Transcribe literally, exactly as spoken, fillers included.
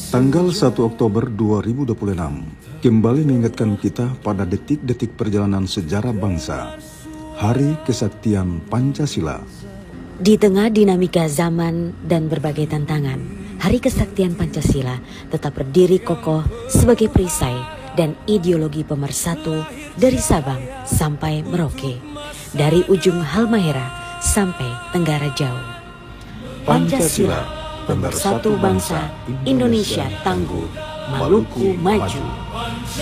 Tanggal satu Oktober dua ribu dua puluh enam kembali mengingatkan kita pada detik-detik perjalanan sejarah bangsa, Hari Kesaktian Pancasila. Di tengah dinamika zaman dan berbagai tantangan, Hari Kesaktian Pancasila tetap berdiri kokoh sebagai perisai dan ideologi pemersatu dari Sabang sampai Merauke, dari ujung Halmahera sampai Tenggara Jauh. Pancasila, pemersatu bangsa, Indonesia tangguh, Maluku maju.